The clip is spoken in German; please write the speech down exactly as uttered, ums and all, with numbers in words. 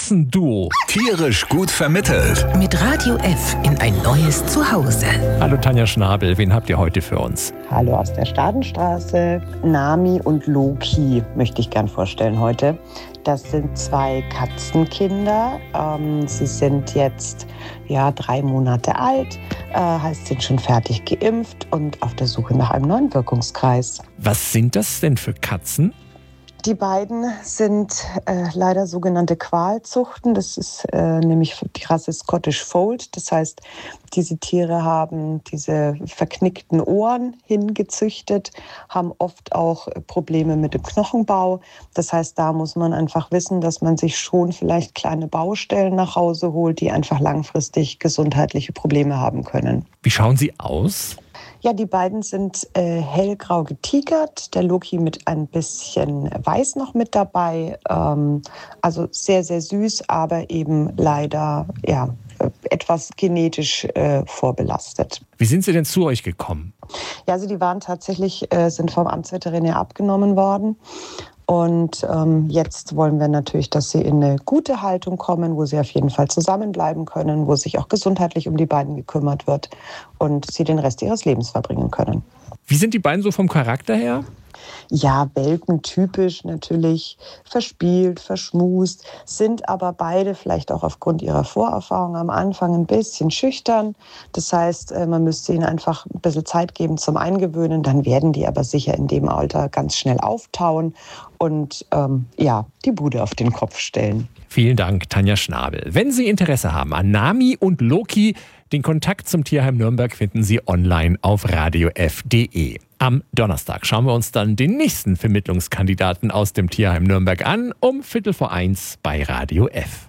Katzenduo. Tierisch gut vermittelt. Mit Radio F in ein neues Zuhause. Hallo Tanja Schnabel, wen habt ihr heute für uns? Hallo aus der Stadenstraße. Nami und Loki möchte ich gern vorstellen heute. Das sind zwei Katzenkinder. Ähm, sie sind jetzt ja, drei Monate alt, äh, heißt, sind schon fertig geimpft und auf der Suche nach einem neuen Wirkungskreis. Was sind das denn für Katzen? Die beiden sind äh, leider sogenannte Qualzuchten. Das ist äh, nämlich die Rasse Scottish Fold. Das heißt, diese Tiere haben diese verknickten Ohren hingezüchtet, haben oft auch Probleme mit dem Knochenbau. Das heißt, da muss man einfach wissen, dass man sich schon vielleicht kleine Baustellen nach Hause holt, die einfach langfristig gesundheitliche Probleme haben können. Wie schauen sie aus? Ja, die beiden sind äh, hellgrau getigert, der Loki mit ein bisschen Weiß noch mit dabei. Ähm, also sehr, sehr süß, aber eben leider ja, etwas genetisch äh, vorbelastet. Wie sind sie denn zu euch gekommen? Ja, also die waren tatsächlich, äh, sind vom Amtsveterinär abgenommen worden. Und ähm, jetzt wollen wir natürlich, dass sie in eine gute Haltung kommen, wo sie auf jeden Fall zusammenbleiben können, wo sich auch gesundheitlich um die beiden gekümmert wird und sie den Rest ihres Lebens verbringen können. Wie sind die beiden so vom Charakter her? Ja, welpentypisch natürlich, verspielt, verschmust, sind aber beide vielleicht auch aufgrund ihrer Vorerfahrung am Anfang ein bisschen schüchtern. Das heißt, man müsste ihnen einfach ein bisschen Zeit geben zum Eingewöhnen, dann werden die aber sicher in dem Alter ganz schnell auftauen und ähm, ja, die Bude auf den Kopf stellen. Vielen Dank, Tanja Schnabel. Wenn Sie Interesse haben an Nami und Loki, den Kontakt zum Tierheim Nürnberg finden Sie online auf radio f punkt de. Am Donnerstag schauen wir uns dann den nächsten Vermittlungskandidaten aus dem Tierheim Nürnberg an, um Viertel vor eins bei Radio F.